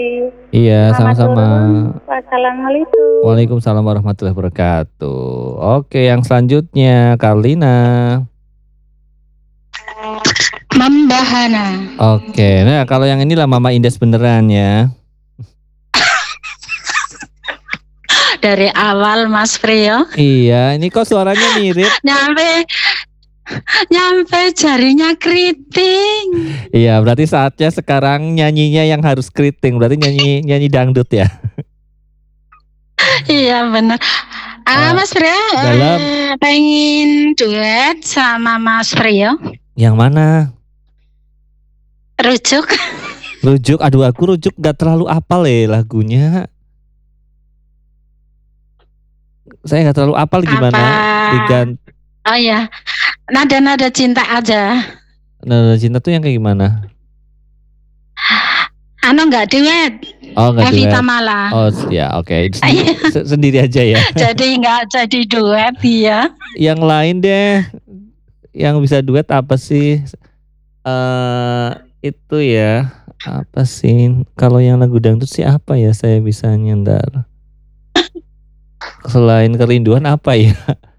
Iya, Selamat sama-sama. turun. Wassalamualaikum. Waalaikumsalam warahmatullahi wabarakatuh. Oke, yang selanjutnya Karlina. Membahana. Oke, nah kalau yang inilah Mama Indes beneran ya. Dari awal Mas Priyo. Iya, ini kok suaranya mirip. Nyampe jarinya keriting. Iya, berarti saatnya sekarang nyanyinya yang harus keriting. Berarti nyanyi dangdut ya. Iya benar. Mas Priyo pengen duet sama Mas Priyo. Yang mana? Rujuk. Rujuk, aduh aku rujuk gak terlalu apal lagunya. Saya gak terlalu apal gimana? Oh ya, nada-nada cinta aja. Nada cinta tuh yang kayak gimana? Nggak duet. Oh nggak duet. Evita Mala. Oh ya oke. Sendiri aja ya. Jadi nggak jadi duet ya. Yang lain deh. Yang bisa duet apa sih? Itu ya. Apa sih? Kalau yang lagu dangdut sih apa ya saya bisa nyandar? Selain kerinduan apa ya?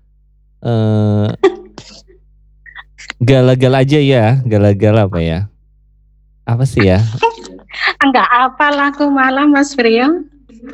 Gala-gala aja ya. Gala-gala apa ya? Apa sih ya? Enggak apa lagu malam Mas Priyo.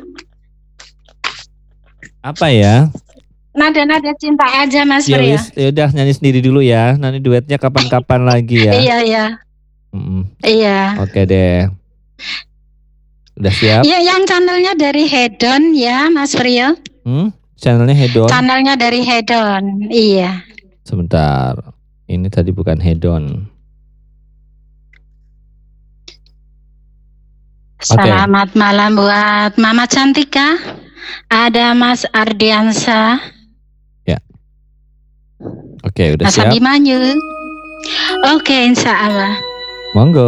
Apa ya? Nada-nada cinta aja Mas Priyo. Ya udah nyanyi sendiri dulu ya. Nanti duetnya kapan-kapan lagi ya. Iya. Iya. Oke deh. Udah siap? Iya, yang channelnya dari Hedon ya Mas Priyo. Channelnya Hedon. Channelnya dari Hedon. Iya. Sebentar. Ini tadi bukan Hedon. Selamat malam buat Mama Cantika. Ada Mas Ardiansa. Ya. Oke, udah Mas siap. Abimanyu. Oke, insya Allah. Monggo.